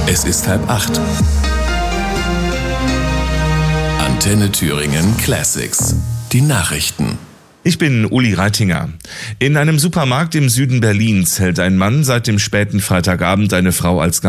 Es ist 7:30. Antenne Thüringen Classics. Die Nachrichten. Ich bin Uli Reitinger. In einem Supermarkt im Süden Berlins hält ein Mann seit dem späten Freitagabend eine Frau als